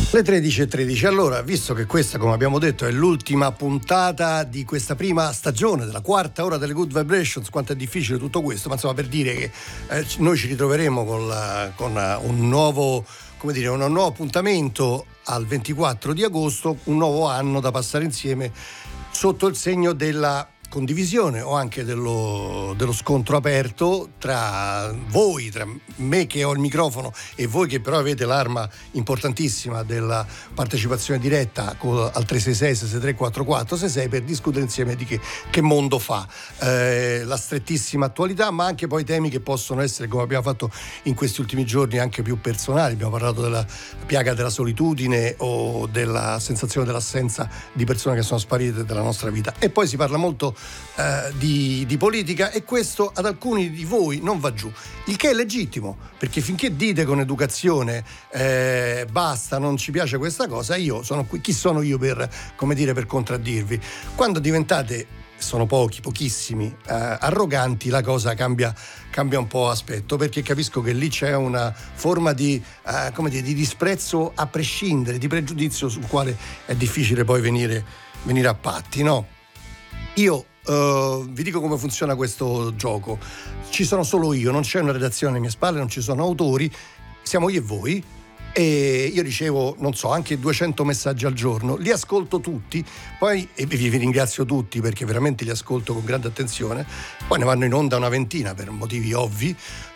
Le 13:13. Allora, visto che questa, come abbiamo detto, è l'ultima puntata di questa prima stagione della quarta ora delle Good Vibrations, quanto è difficile tutto questo, ma insomma, per dire che noi ci ritroveremo con un nuovo, come dire, un nuovo appuntamento al 24 di agosto, un nuovo anno da passare insieme sotto il segno della condivisione o anche dello scontro aperto tra voi, tra me che ho il microfono e voi che però avete l'arma importantissima della partecipazione diretta al 366-633-4466 per discutere insieme di che mondo fa, la strettissima attualità, ma anche poi temi che possono essere, come abbiamo fatto in questi ultimi giorni, anche più personali. Abbiamo parlato della piaga della solitudine o della sensazione dell'assenza di persone che sono sparite dalla nostra vita, e poi si parla molto di politica, e questo ad alcuni di voi non va giù, il che è legittimo, perché finché dite con educazione basta, non ci piace questa cosa, io sono qui, chi sono io per contraddirvi? Quando diventate, sono pochissimi, arroganti, la cosa cambia un po' aspetto, perché capisco che lì c'è una forma di disprezzo a prescindere, di pregiudizio sul quale è difficile poi venire a patti, no? Io vi dico come funziona questo gioco. Ci sono solo io, non c'è una redazione alle mie spalle, non ci sono autori, siamo io e voi, e io ricevo, non so, anche 200 messaggi al giorno, li ascolto tutti, poi, e vi ringrazio tutti perché veramente li ascolto con grande attenzione, poi ne vanno in onda una ventina per motivi ovvi,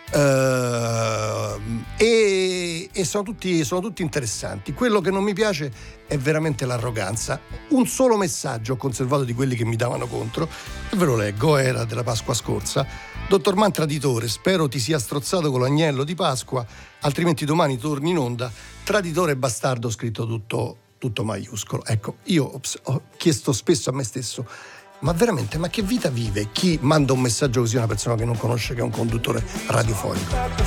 e sono tutti interessanti. Quello che non mi piace è veramente l'arroganza. Un solo messaggio ho conservato di quelli che mi davano contro e ve lo leggo, era della Pasqua scorsa. Dottor Man traditore, spero ti sia strozzato con l'agnello di Pasqua, altrimenti domani torni in onda. Traditore bastardo, scritto tutto maiuscolo. Ecco, io ho chiesto spesso a me stesso: ma veramente, ma che vita vive chi manda un messaggio così a una persona che non conosce, che è un conduttore radiofonico?